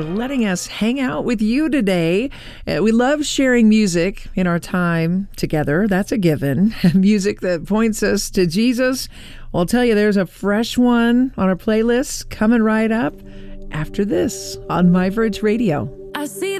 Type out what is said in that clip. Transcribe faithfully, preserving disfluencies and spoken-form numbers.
for letting us hang out with you today. Uh, we love sharing music in our time together. That's a given. Music that points us to Jesus. I'll tell you, there's a fresh one on our playlist coming right up after this on My Verge Radio. I see